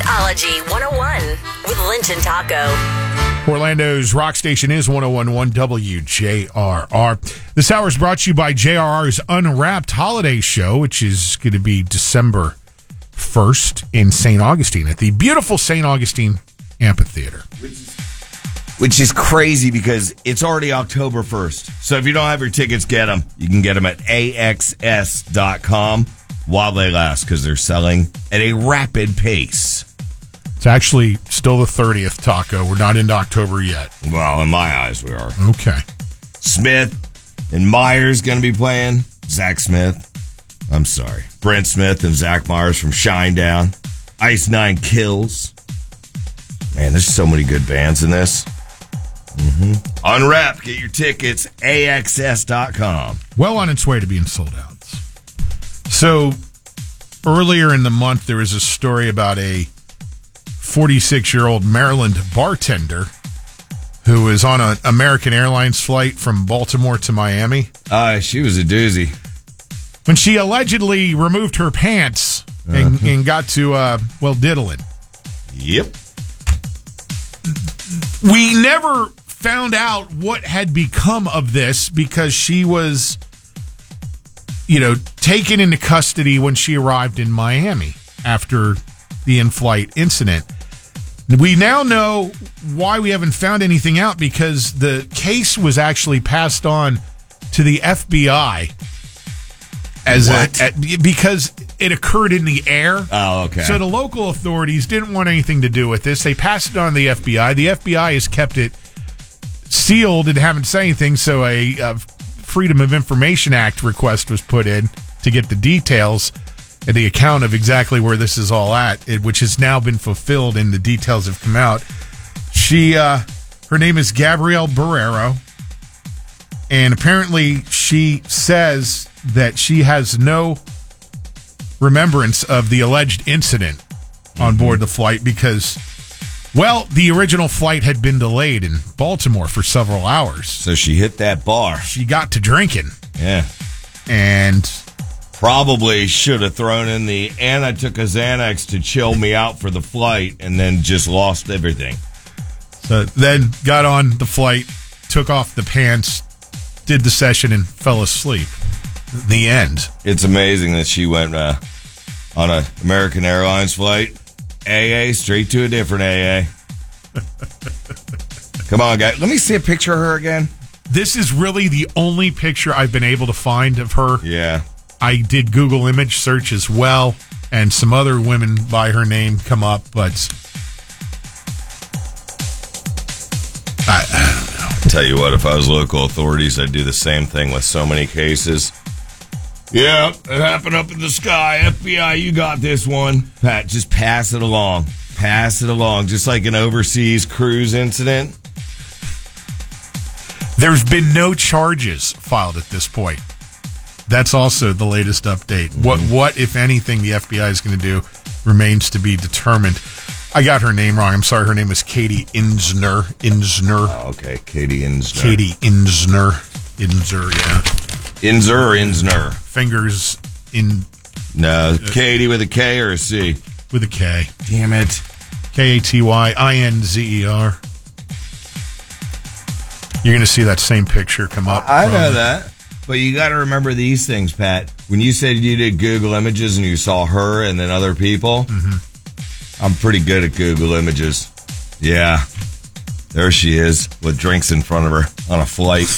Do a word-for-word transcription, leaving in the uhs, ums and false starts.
Rockology one oh one with Lynch and Taco. Orlando's rock station is one oh one point one W J R R. This hour is brought to you by J R R's Unwrapped Holiday Show, which is going to be December first in Saint Augustine at the beautiful Saint Augustine Amphitheater. Which is crazy because it's already October first. So if you don't have your tickets, get them. You can get them at A X S dot com while they last because they're selling at a rapid pace. It's actually still the thirtieth, Taco. We're not into October yet. Well, in my eyes, we are. Okay. Smith and Myers going to be playing. Zach Smith. I'm sorry. Brent Smith and Zach Myers from Shinedown. Ice Nine Kills. Man, there's so many good bands in this. Mm-hmm. Unwrapped. Get your tickets. A X S dot com. Well on its way to being sold out. So, earlier in the month, there was a story about a forty-six-year-old Maryland bartender who was on an American Airlines flight from Baltimore to Miami. Uh, she was a doozy. When she allegedly removed her pants and, uh-huh. and got to, uh, well, diddling. Yep. We never found out what had become of this because she was, you know, taken into custody when she arrived in Miami after the in-flight incident. We now know why we haven't found anything out because the case was actually passed on to the F B I as a, a, because it occurred in the air. Oh, okay. So the local authorities didn't want anything to do with this. They passed it on to the F B I. The F B I has kept it sealed and haven't said anything, so a, a Freedom of Information Act request was put in to get the details and the account of exactly where this is all at, it, which has now been fulfilled and the details have come out. She, uh, her name is Gabrielle Barrero, and apparently she says that she has no remembrance of the alleged incident on board the flight because, well, the original flight had been delayed in Baltimore for several hours. So she hit that bar. She got to drinking. Yeah. And probably should have thrown in the, and I took a Xanax to chill me out for the flight, and then just lost everything. So then got on the flight, took off the pants, did the session, and fell asleep. The end. It's amazing that she went uh, on an American Airlines flight, A A, straight to a different A A. Come on, guys. Let me see a picture of her again. This is really the only picture I've been able to find of her. Yeah. I did Google image search as well, and some other women by her name come up, but I, I don't know. Tell you what, if I was local authorities, I'd do the same thing with so many cases. Yeah, it happened up in the sky. F B I, you got this one. Pat, just pass it along. Pass it along, just like an overseas cruise incident. There's been no charges filed at this point. That's also the latest update. Mm-hmm. What, what, if anything, the F B I is going to do remains to be determined. I got her name wrong. I'm sorry. Her name is Katie Insner. Insner. Oh, okay. Katie Insner. Katie Insner. Inzer, yeah. Inzer or Insner? Fingers in. No, uh, Katie with a K or a C? With a K. Damn it. K A T Y I N Z E R. You're going to see that same picture come up. I know that. But you got to remember these things, Pat. When you said you did Google Images and you saw her and then other people, mm-hmm. I'm pretty good at Google Images. Yeah. There she is with drinks in front of her on a flight.